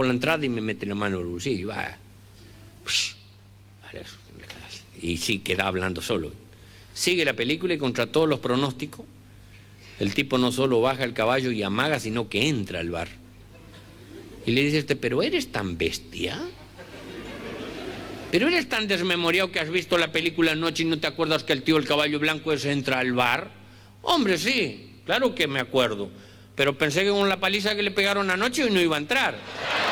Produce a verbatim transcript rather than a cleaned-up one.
por la entrada y me mete la mano en el bolsillo. Va. Y sí, queda hablando solo. Sigue la película y contra todos los pronósticos, el tipo no solo baja el caballo y amaga, sino que entra al bar. Y le dice este, ¿pero eres tan bestia? ¿Pero eres tan desmemoriado que has visto la película anoche y no te acuerdas que el tío el caballo blanco ese entra al bar? Hombre, sí, claro que me acuerdo. Pero pensé que con la paliza que le pegaron anoche hoy no iba a entrar.